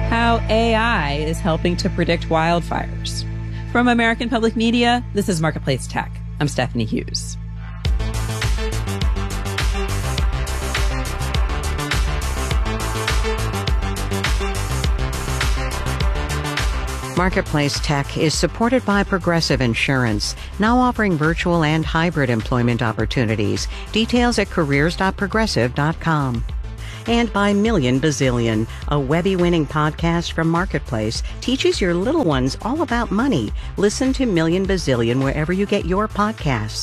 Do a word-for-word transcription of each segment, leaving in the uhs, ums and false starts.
how A I is helping to predict wildfires. From American Public Media, this is Marketplace Tech. I'm Stephanie Hughes. Marketplace Tech is supported by Progressive Insurance, now offering virtual and hybrid employment opportunities. Details at careers dot progressive dot com. And by Million Bazillion, a Webby-winning podcast from Marketplace, teaches your little ones all about money. Listen to Million Bazillion wherever you get your podcasts.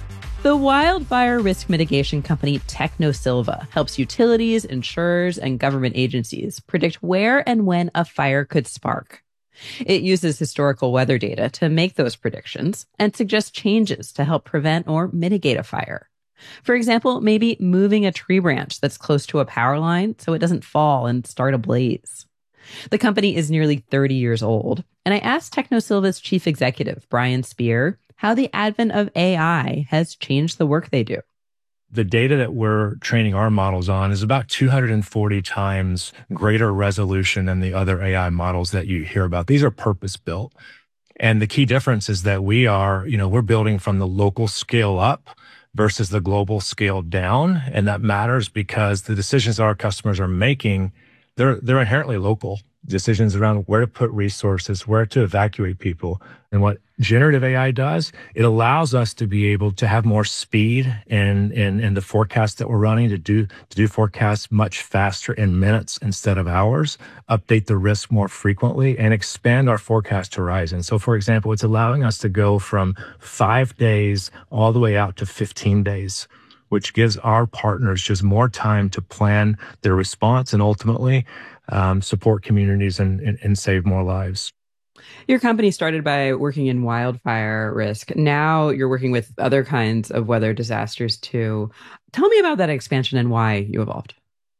The wildfire risk mitigation company Technosilva helps utilities, insurers, and government agencies predict where and when a fire could spark. It uses historical weather data to make those predictions and suggest changes to help prevent or mitigate a fire. For example, maybe moving a tree branch that's close to a power line so it doesn't fall and start a blaze. The company is nearly thirty years old, and I asked Technosilva's chief executive, Brian Spear, how the advent of A I has changed the work they do. The data that we're training our models on is about two hundred forty times greater resolution than the other A I models that you hear about. These are purpose-built. And the key difference is that we are, you know, we're building from the local scale up versus the global scale down. And that matters because the decisions our customers are making, they're, they're inherently local. Decisions around where to put resources, where to evacuate people. And what generative A I does, it allows us to be able to have more speed in, in, in the forecast that we're running, to do, to do forecasts much faster in minutes instead of hours, update the risk more frequently, and expand our forecast horizon. So, for example, it's allowing us to go from five days all the way out to fifteen days, which gives our partners just more time to plan their response and ultimately um, support communities and, and, and save more lives. Your company started by working in wildfire risk. Now you're working with other kinds of weather disasters too. Tell me about that expansion and why you evolved.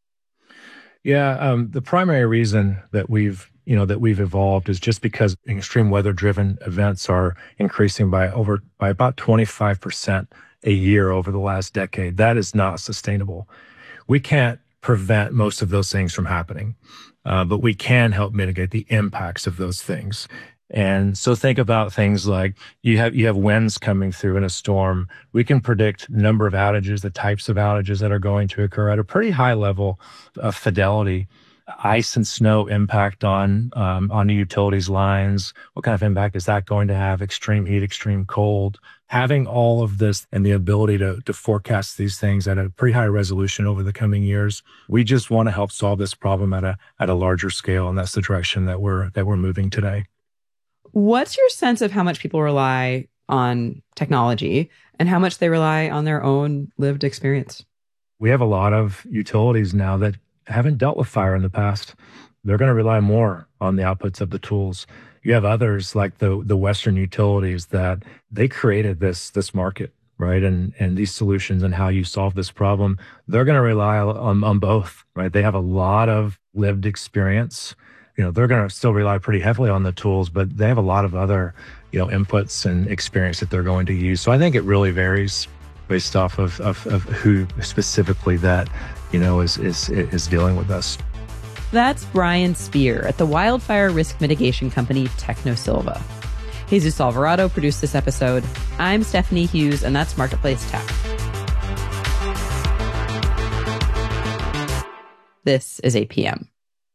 Yeah, um, the primary reason that we've you know that we've evolved is just because extreme weather-driven events are increasing by over by about twenty-five percent a year over the last decade. That is not sustainable. We can't prevent most of those things from happening, uh, but we can help mitigate the impacts of those things. And so think about things like you have you have winds coming through in a storm. We can predict the number of outages, the types of outages that are going to occur at a pretty high level of fidelity. Ice and snow impact on um, on the utilities lines. What kind of impact is that going to have? Extreme heat, extreme cold. Having all of this and the ability to, to forecast these things at a pretty high resolution over the coming years, we just want to help solve this problem at a at a larger scale, and that's the direction that we're that we're moving today. What's your sense of how much people rely on technology and how much they rely on their own lived experience? We have a lot of utilities now that haven't dealt with fire in the past. They're going to rely more on the outputs of the tools. You have others like the the Western utilities that they created this this market, right? And and these solutions and how you solve this problem, they're going to rely on, on both, right? They have a lot of lived experience. You know, they're going to still rely pretty heavily on the tools, but they have a lot of other, you know, inputs and experience that they're going to use. So I think it really varies based off of of, of who specifically that, you know, is is is dealing with us. That's Brian Spear at the wildfire risk mitigation company Technosilva. Jesus Alvarado produced this episode. I'm Stephanie Hughes, and that's Marketplace Tech. This is eight p.m.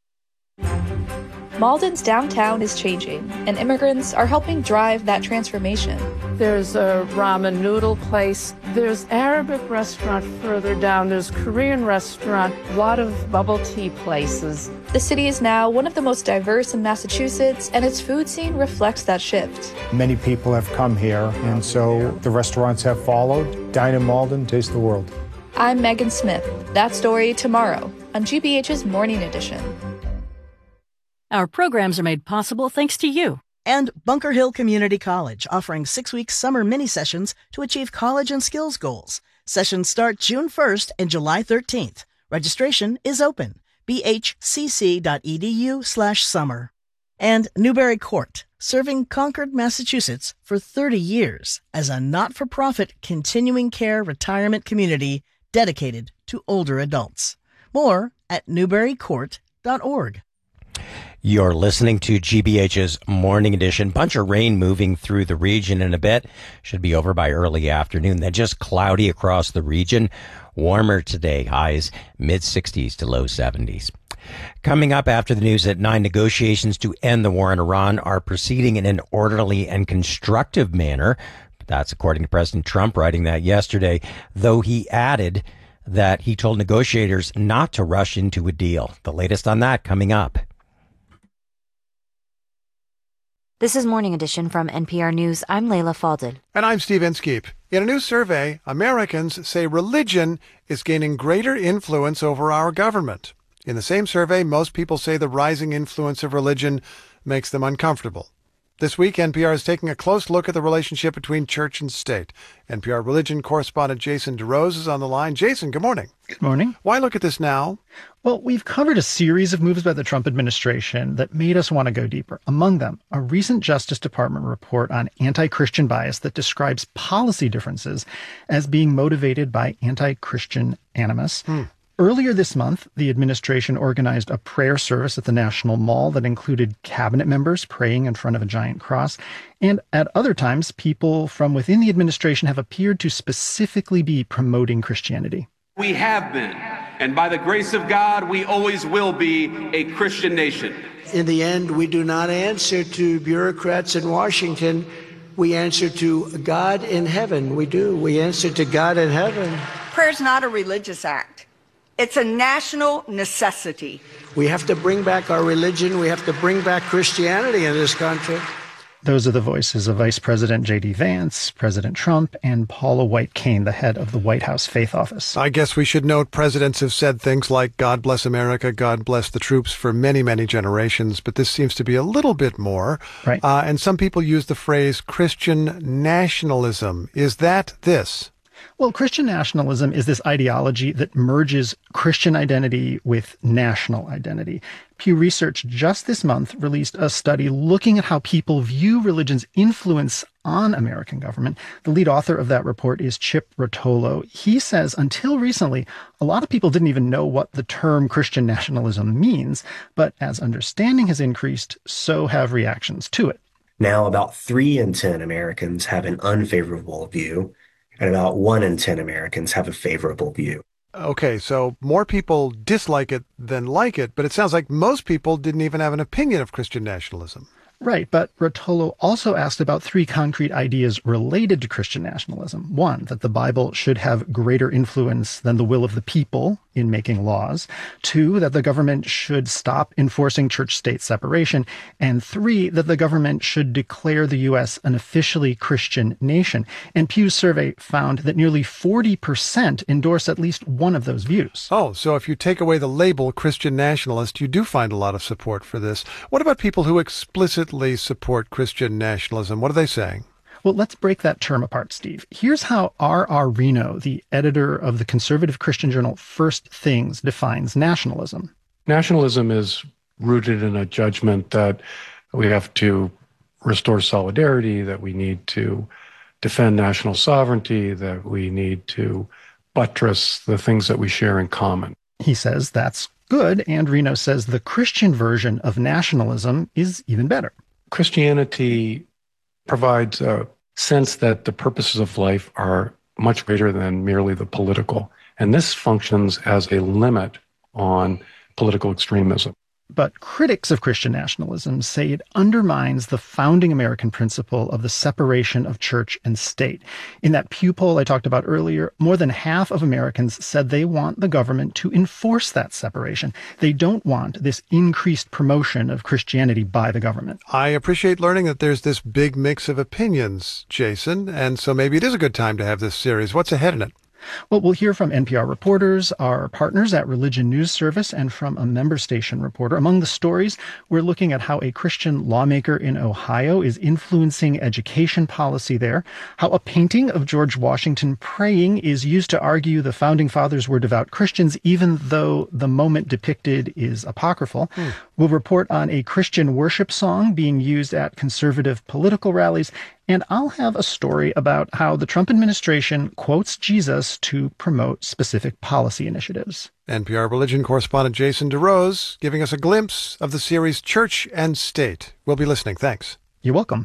Malden's downtown is changing, and immigrants are helping drive that transformation. There's a ramen noodle place. There's Arabic restaurant further down. There's Korean restaurant. A lot of bubble tea places. The city is now one of the most diverse in Massachusetts, and its food scene reflects that shift. Many people have come here, and so the restaurants have followed. Dine in Malden, taste the world. I'm Megan Smith. That story tomorrow on G B H's Morning Edition. Our programs are made possible thanks to you. And Bunker Hill Community College, offering six-week summer mini-sessions to achieve college and skills goals. Sessions start June first and July thirteenth. Registration is open. bhcc.edu slash summer. And Newbury Court, serving Concord, Massachusetts for thirty years as a not-for-profit continuing care retirement community dedicated to older adults. More at newbury court dot org. You're listening to G B H's Morning Edition. Bunch of rain moving through the region in a bit. Should be over by early afternoon. Then just cloudy across the region. Warmer today. Highs mid sixties to low seventies. Coming up after the news at nine, negotiations to end the war in Iran are proceeding in an orderly and constructive manner. That's according to President Trump, writing that yesterday, though he added that he told negotiators not to rush into a deal. The latest on that coming up. This is Morning Edition from N P R News. I'm Layla Faldin. And I'm Steve Inskeep. In a new survey, Americans say religion is gaining greater influence over our government. In the same survey, most people say the rising influence of religion makes them uncomfortable. This week, N P R is taking a close look at the relationship between church and state. N P R religion correspondent Jason DeRose is on the line. Jason, good morning. Good morning. Why look at this now? Well, we've covered a series of moves by the Trump administration that made us want to go deeper. Among them, a recent Justice Department report on anti-Christian bias that describes policy differences as being motivated by anti-Christian animus. Hmm. Earlier this month, the administration organized a prayer service at the National Mall that included cabinet members praying in front of a giant cross. And at other times, people from within the administration have appeared to specifically be promoting Christianity. We have been, and by the grace of God, we always will be a Christian nation. In the end, we do not answer to bureaucrats in Washington. We answer to God in heaven. We do. We answer to God in heaven. Prayer is not a religious act. It's a national necessity. We have to bring back our religion. We have to bring back Christianity in this country. Those are the voices of Vice President J D Vance, President Trump, and Paula White Cain, the head of the White House Faith Office. I guess we should note presidents have said things like, God bless America, God bless the troops for many, many generations, but this seems to be a little bit more. Right. Uh, and some people use the phrase Christian nationalism. Is that this? Well, Christian nationalism is this ideology that merges Christian identity with national identity. Pew Research just this month released a study looking at how people view religion's influence on American government. The lead author of that report is Chip Rotolo. He says until recently, a lot of people didn't even know what the term Christian nationalism means, but as understanding has increased, so have reactions to it. Now, about three in ten Americans have an unfavorable view, and about one in ten Americans have a favorable view. Okay, so more people dislike it than like it, but it sounds like most people didn't even have an opinion of Christian nationalism. Right, but Rotolo also asked about three concrete ideas related to Christian nationalism. One, that the Bible should have greater influence than the will of the people in making laws. Two, that the government should stop enforcing church-state separation. And three, that the government should declare the U S an officially Christian nation. And Pew's survey found that nearly forty percent endorse at least one of those views. Oh, so if you take away the label Christian nationalist, you do find a lot of support for this. What about people who explicitly support Christian nationalism? What are they saying? Well, let's break that term apart, Steve. Here's how R R. Reno, the editor of the conservative Christian journal First Things, defines nationalism. Nationalism is rooted in a judgment that we have to restore solidarity, that we need to defend national sovereignty, that we need to buttress the things that we share in common. He says that's good, and Reno says the Christian version of nationalism is even better. Christianity provides a sense that the purposes of life are much greater than merely the political. And this functions as a limit on political extremism. But critics of Christian nationalism say it undermines the founding American principle of the separation of church and state. In that Pew poll I talked about earlier, more than half of Americans said they want the government to enforce that separation. They don't want this increased promotion of Christianity by the government. I appreciate learning that there's this big mix of opinions, Jason, and so maybe it is a good time to have this series. What's ahead in it? Well, we'll hear from N P R reporters, our partners at Religion News Service, and from a member station reporter. Among the stories, we're looking at how a Christian lawmaker in Ohio is influencing education policy there, how a painting of George Washington praying is used to argue the founding fathers were devout Christians, even though the moment depicted is apocryphal. Hmm. We'll report on a Christian worship song being used at conservative political rallies, and I'll have a story about how the Trump administration quotes Jesus to promote specific policy initiatives. N P R religion correspondent Jason DeRose giving us a glimpse of the series Church and State. We'll be listening. Thanks. You're welcome.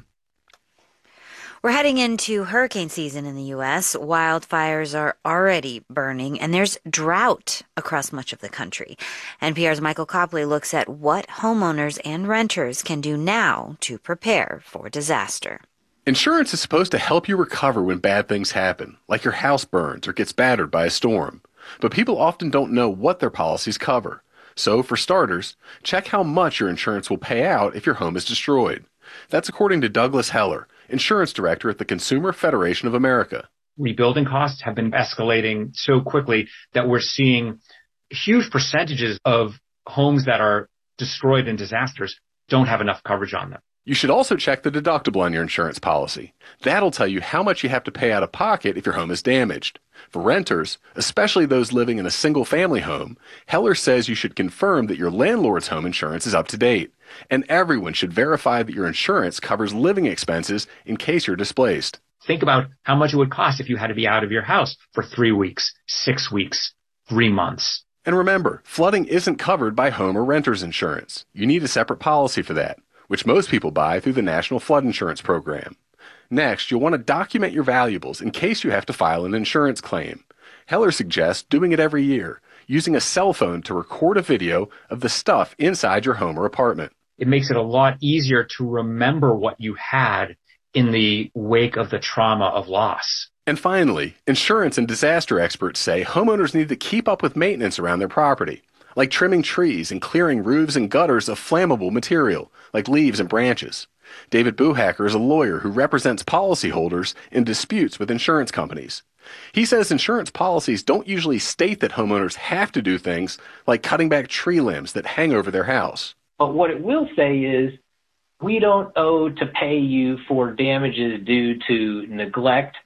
We're heading into hurricane season in the U S. Wildfires are already burning, and there's drought across much of the country. N P R's Michael Copley looks at what homeowners and renters can do now to prepare for disaster. Insurance is supposed to help you recover when bad things happen, like your house burns or gets battered by a storm. But people often don't know what their policies cover. So, for starters, check how much your insurance will pay out if your home is destroyed. That's according to Douglas Heller, insurance director at the Consumer Federation of America. Rebuilding costs have been escalating so quickly that we're seeing huge percentages of homes that are destroyed in disasters don't have enough coverage on them. You should also check the deductible on your insurance policy. That'll tell you how much you have to pay out of pocket if your home is damaged. For renters, especially those living in a single-family home, Heller says you should confirm that your landlord's home insurance is up to date. And everyone should verify that your insurance covers living expenses in case you're displaced. Think about how much it would cost if you had to be out of your house for three weeks, six weeks, three months. And remember, flooding isn't covered by home or renter's insurance. You need a separate policy for that, which most people buy through the National Flood Insurance Program. Next, you'll want to document your valuables in case you have to file an insurance claim. Heller suggests doing it every year, using a cell phone to record a video of the stuff inside your home or apartment. It makes it a lot easier to remember what you had in the wake of the trauma of loss. And finally, insurance and disaster experts say homeowners need to keep up with maintenance around their property, like trimming trees and clearing roofs and gutters of flammable material, like leaves and branches. David Buhacker is a lawyer who represents policyholders in disputes with insurance companies. He says insurance policies don't usually state that homeowners have to do things like cutting back tree limbs that hang over their house. But what it will say is, we don't owe to pay you for damages due to neglect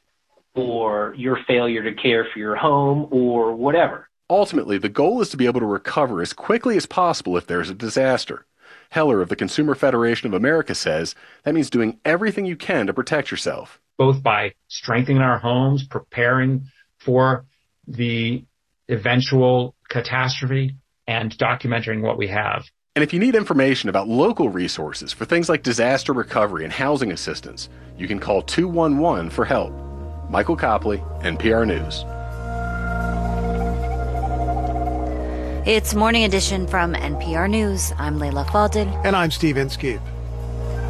or your failure to care for your home or whatever. Ultimately, the goal is to be able to recover as quickly as possible if there's a disaster. Heller of the Consumer Federation of America says that means doing everything you can to protect yourself. Both by strengthening our homes, preparing for the eventual catastrophe, and documenting what we have. And if you need information about local resources for things like disaster recovery and housing assistance, you can call two one one for help. Michael Copley, N P R News. It's Morning Edition from N P R News. I'm Layla Faldin. And I'm Steve Inskeep.